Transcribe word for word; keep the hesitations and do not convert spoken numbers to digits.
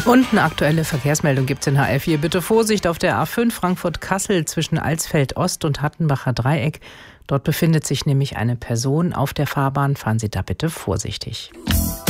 Und eine aktuelle Verkehrsmeldung gibt es in H R vier. Bitte Vorsicht auf der A fünf Frankfurt-Kassel zwischen Alsfeld Ost und Hattenbacher Dreieck. Dort befindet sich nämlich eine Person auf der Fahrbahn. Fahren Sie da bitte vorsichtig.